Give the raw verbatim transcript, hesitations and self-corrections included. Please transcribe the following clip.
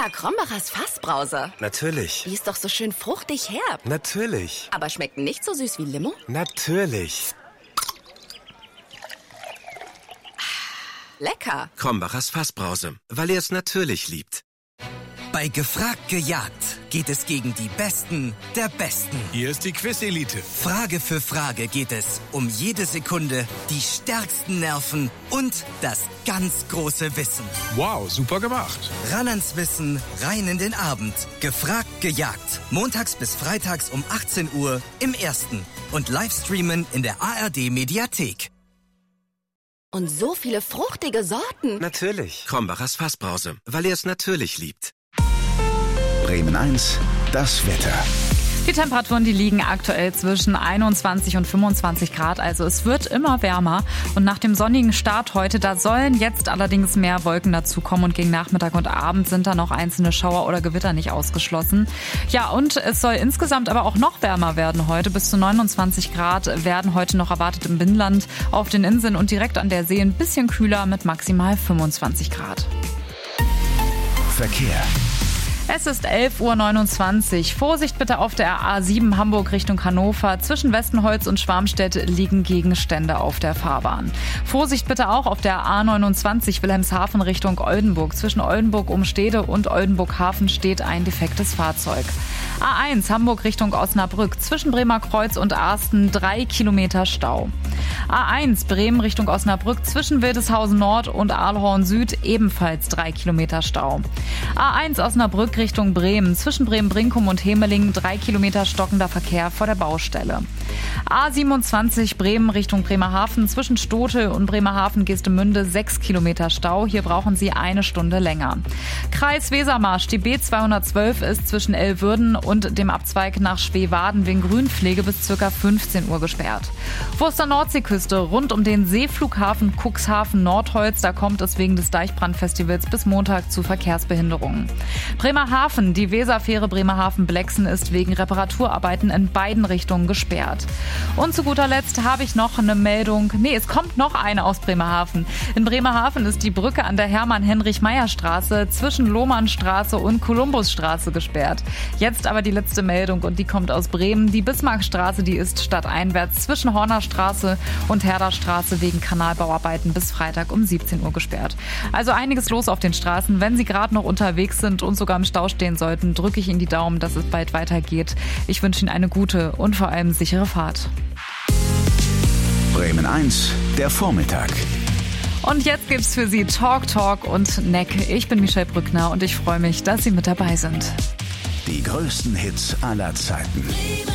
Krombacher Fassbrause. Natürlich. Die ist doch so schön fruchtig herb. Natürlich. Aber schmeckt nicht so süß wie Limo? Natürlich. Lecker. Krombachers Fassbrause, weil er es natürlich liebt. Bei Gefragt gejagt geht es gegen die Besten der Besten. Hier ist die Quiz-Elite. Frage für Frage geht es um jede Sekunde, die stärksten Nerven und das ganz große Wissen. Wow, super gemacht. Ran ans Wissen, rein in den Abend. Gefragt gejagt. Montags bis freitags um achtzehn Uhr im Ersten. Und Livestreamen in der A R D-Mediathek. Und so viele fruchtige Sorten. Natürlich. Krombachers Fassbrause, weil er es natürlich liebt. Bremen eins, das Wetter. Die Temperaturen, die liegen aktuell zwischen einundzwanzig und fünfundzwanzig Grad, also es wird immer wärmer. Und nach dem sonnigen Start heute, da sollen jetzt allerdings mehr Wolken dazukommen und gegen Nachmittag und Abend sind da noch einzelne Schauer oder Gewitter nicht ausgeschlossen. Ja, und es soll insgesamt aber auch noch wärmer werden heute. Bis zu neunundzwanzig Grad werden heute noch erwartet im Binnenland, auf den Inseln und direkt an der See ein bisschen kühler mit maximal fünfundzwanzig Grad. Verkehr. Es ist elf Uhr neunundzwanzig. Vorsicht bitte auf der A sieben Hamburg Richtung Hannover. Zwischen Westenholz und Schwarmstedt liegen Gegenstände auf der Fahrbahn. Vorsicht bitte auch auf der A neunundzwanzig Wilhelmshaven Richtung Oldenburg. Zwischen Oldenburg-Umstede und Oldenburg-Hafen steht ein defektes Fahrzeug. A eins Hamburg Richtung Osnabrück. Zwischen Bremerkreuz und Arsten drei Kilometer Stau. A eins Bremen Richtung Osnabrück. Zwischen Wildeshausen Nord und Aalhorn Süd ebenfalls drei Kilometer Stau. A eins Osnabrück Richtung Bremen. Zwischen Bremen-Brinkum und Hemeling drei Kilometer stockender Verkehr vor der Baustelle. A siebenundzwanzig Bremen Richtung Bremerhaven. Zwischen Stotel und Bremerhaven-Geestemünde sechs Kilometer Stau. Hier brauchen Sie eine Stunde länger. Kreis Wesermarsch. Die B zweihundertzwölf ist zwischen Elwürden und dem Abzweig nach Schweewaden wegen Grünpflege bis ca. fünfzehn Uhr gesperrt. Wurster Nordseeküste rund um den Seeflughafen Cuxhaven-Nordholz. Da kommt es wegen des Deichbrandfestivals bis Montag zu Verkehrsbehinderungen. Bremerhaven, die Weserfähre Bremerhaven-Blexen ist wegen Reparaturarbeiten in beiden Richtungen gesperrt. Und zu guter Letzt habe ich noch eine Meldung. Nee, es kommt noch eine aus Bremerhaven. In Bremerhaven ist die Brücke an der Hermann-Heinrich-Meyer-Straße zwischen Lohmannstraße und Kolumbusstraße gesperrt. Jetzt aber die letzte Meldung und die kommt aus Bremen. Die Bismarckstraße, die ist stadteinwärts zwischen Hornerstraße und Herderstraße wegen Kanalbauarbeiten bis Freitag um siebzehn Uhr gesperrt. Also einiges los auf den Straßen. Wenn Sie gerade noch unterwegs sind und sogar im Stau stehen sollten, drücke ich Ihnen die Daumen, dass es bald weitergeht. Ich wünsche Ihnen eine gute und vor allem sichere Fahrt. Bremen eins, der Vormittag. Und jetzt gibt's für Sie Talk Talk und Neck. Ich bin Michelle Brückner und ich freue mich, dass Sie mit dabei sind. Die größten Hits aller Zeiten.